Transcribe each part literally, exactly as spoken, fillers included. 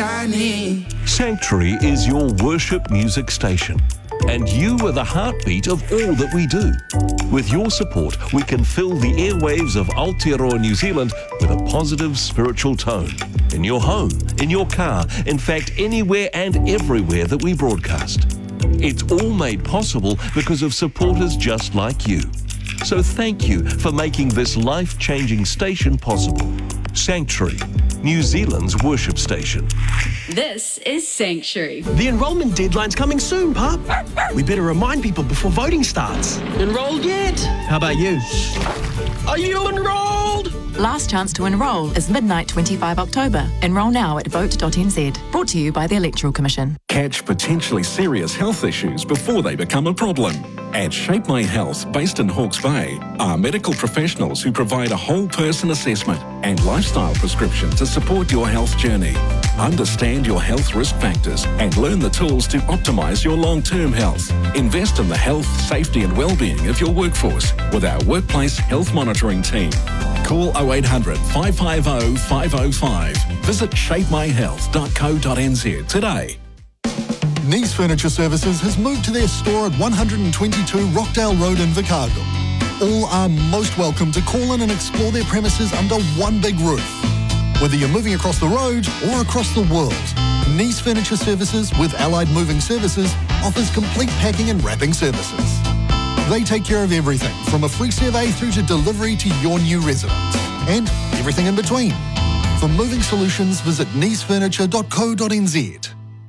shiny. Sanctuary is your worship music station, and you are the heartbeat of all that we do. With your support, we can fill the airwaves of Aotearoa New Zealand with a positive spiritual tone. In your home, in your car, in fact, anywhere and everywhere that we broadcast. It's all made possible because of supporters just like you. So thank you for making this life-changing station possible. Sanctuary, New Zealand's worship station. This is Sanctuary. The enrolment deadline's coming soon, Pup. We better remind people before voting starts. Enrolled yet? How about you? Are you enrolled? Last chance to enrol is midnight twenty-five October. Enrol now at vote dot n z. Brought to you by the Electoral Commission. Catch potentially serious health issues before they become a problem. At Shape My Health, based in Hawke's Bay, are medical professionals who provide a whole person assessment and lifestyle prescription to support your health journey. Understand your health risk factors and learn the tools to optimise your long-term health. Invest in the health, safety and well-being of your workforce with our workplace health monitoring team. Call oh eight hundred, five five oh, five oh five. Visit shape my health dot co dot n z today. Nice Furniture Services has moved to their store at one twenty-two Rockdale Road in Vicargo. All are most welcome to call in and explore their premises under one big roof. Whether you're moving across the road or across the world, Nice Furniture Services with Allied Moving Services offers complete packing and wrapping services. They take care of everything from a free survey through to delivery to your new residence and everything in between. For moving solutions, visit nice furniture dot co dot n z.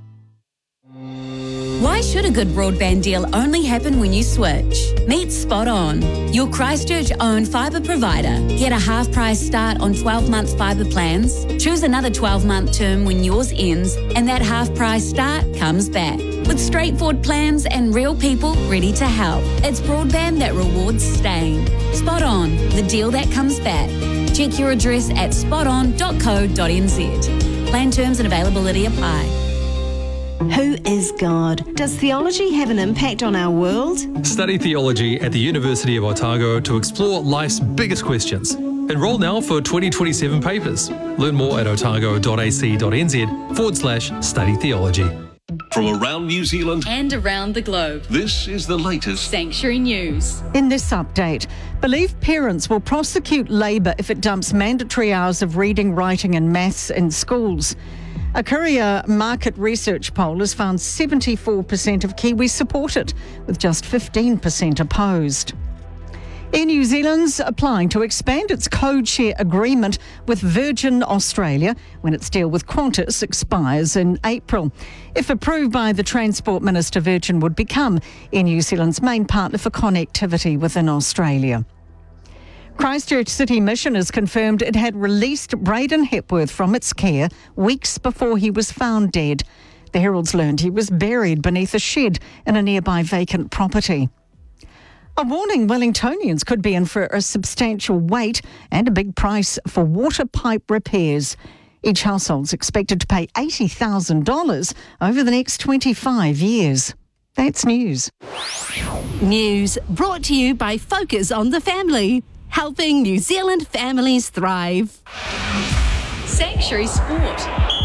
Why should a good broadband deal only happen when you switch? Meet Spot On, your Christchurch-owned fibre provider. Get a half-price start on twelve-month fibre plans. Choose another twelve-month term when yours ends, and that half-price start comes back. With straightforward plans and real people ready to help. It's broadband that rewards staying. Spot On, the deal that comes back. Check your address at spot on dot co dot n z. Plan terms and availability apply. Who is God? Does theology have an impact on our world? Study theology at the University of Otago to explore life's biggest questions. Enroll now for twenty twenty-seven papers. Learn more at otago dot a c dot n z forward slash study theology. From around New Zealand And around the globe. This is the latest Sanctuary News. In this update, bereaved parents will prosecute Labour if it dumps mandatory hours of reading, writing and maths in schools. A Courier market research poll has found seventy-four percent of Kiwis support it, with just fifteen percent opposed. Air New Zealand's applying to expand its code share agreement with Virgin Australia when its deal with Qantas expires in April. If approved by the Transport Minister, Virgin would become Air New Zealand's main partner for connectivity within Australia. Christchurch City Mission has confirmed it had released Braden Hepworth from its care weeks before he was found dead. The Herald's learned he was buried beneath a shed in a nearby vacant property. A warning: Wellingtonians could be in for a substantial wait and a big price for water pipe repairs. Each household's expected to pay eighty thousand dollars over the next twenty-five years. That's news. News brought to you by Focus on the Family, helping New Zealand families thrive. Sanctuary Sport.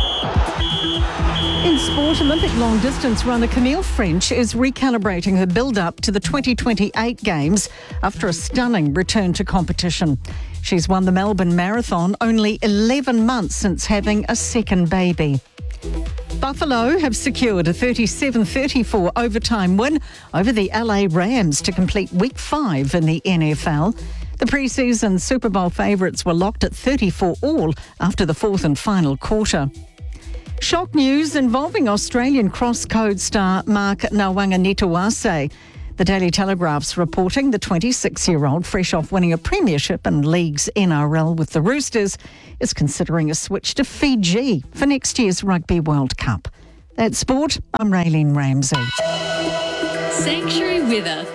In sport, Olympic long-distance runner Camille French is recalibrating her build-up to the twenty twenty-eight Games after a stunning return to competition. She's won the Melbourne Marathon only eleven months since having a second baby. Buffalo have secured a thirty-seven thirty-four overtime win over the L A Rams to complete week five in the N F L. The pre-season Super Bowl favourites were locked at thirty-four all after the fourth and final quarter. Shock news involving Australian cross-code star Mark Nawaqanitawase. The Daily Telegraph's reporting the twenty-six-year-old, fresh off winning a premiership and league's N R L with the Roosters, is considering a switch to Fiji for next year's Rugby World Cup. That's sport. I'm Raylene Ramsey. Sanctuary weather.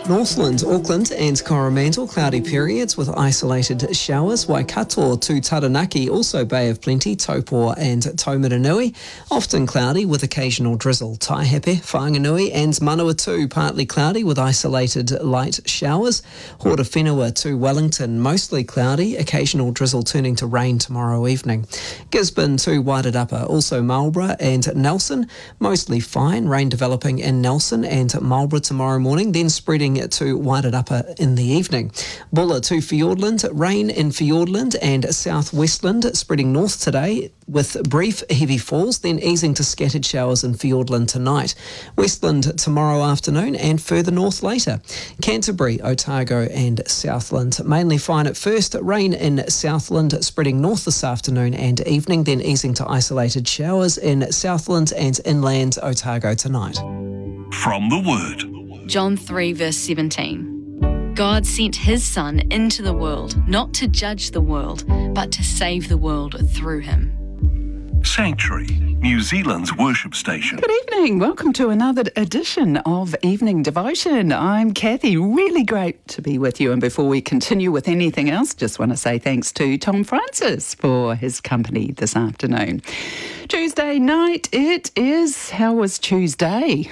Northland, Auckland and Coromandel, cloudy periods with isolated showers. Waikato to Taranaki, also Bay of Plenty, Taupo and Taumaranui, often cloudy with occasional drizzle. Taihape, Whanganui and Manawatu, partly cloudy with isolated light showers. Horowhenua to Wellington, mostly cloudy, occasional drizzle turning to rain tomorrow evening. Gisborne to Wairarapa, also Marlborough and Nelson, mostly fine, rain developing in Nelson and Marlborough tomorrow morning, then spreading to Wairarapa in the evening. Bulla to Fiordland, rain in Fiordland and South Westland, spreading north today with brief heavy falls, then easing to scattered showers in Fiordland tonight. Westland tomorrow afternoon and further north later. Canterbury, Otago and Southland, mainly fine at first, rain in Southland, spreading north this afternoon and evening, then easing to isolated showers in Southland and inland Otago tonight. From the Word. John three verse seventeen. God sent his Son into the world, not to judge the world, but to save the world through him. Sanctuary, New Zealand's worship station. Good evening. Welcome to another edition of Evening Devotion. I'm Kathy. Really great to be with you. And before we continue with anything else, just want to say thanks to Tom Francis for his company this afternoon. Tuesday night it is. How was Tuesday?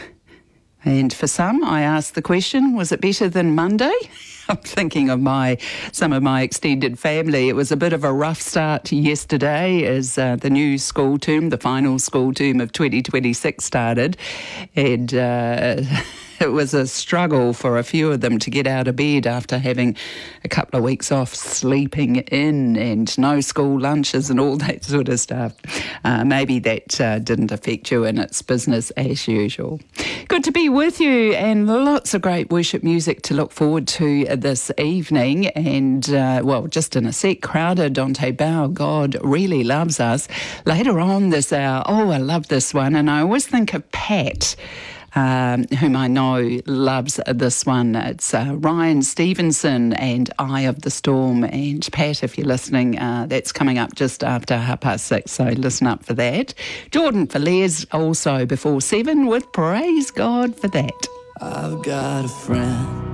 And for some, I asked the question, was it better than Monday? I'm thinking of my some of my extended family. It was a bit of a rough start yesterday as uh, the new school term, the final school term of twenty twenty-six started. And uh, it was a struggle for a few of them to get out of bed after having a couple of weeks off sleeping in and no school lunches and all that sort of stuff. Uh, maybe that uh, didn't affect you and it's business as usual. Good to be with you and lots of great worship music to look forward to this evening. And, uh, well, just in a sec, Crowder, Dante Bow, God Really Loves Us. Later on this hour, oh, I love this one. And I always think of Pat, Um, whom I know loves this one. It's uh, Ryan Stevenson and Eye of the Storm. And Pat, if you're listening, uh, that's coming up just after half past six, so listen up for that. Jordan Falaise also before seven with Praise God for That. I've got a friend